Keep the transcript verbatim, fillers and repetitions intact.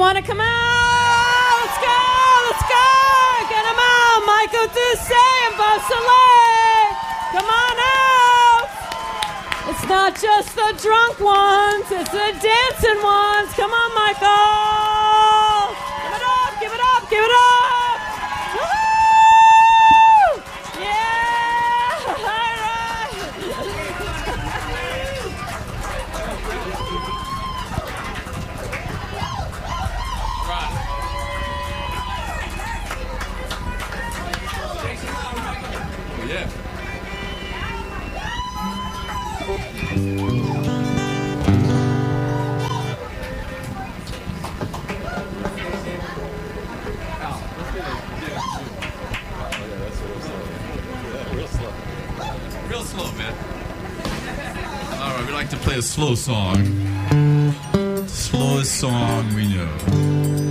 want to come out? Let's go! Let's go! Get them out! Michael Doucet and Bob Soleil! Come on out! It's not just the drunk ones, it's the dancing ones. Come on, Michael! Give it up! Give it up! Give it up! Woo! Yeah! All right! Yeah. Real slow, man. All right, we like to play a slow song. Slowest song we know.